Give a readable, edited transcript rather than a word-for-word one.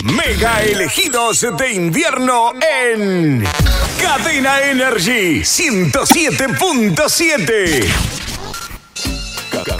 Mega elegidos de invierno en Cadena Energy 107.7.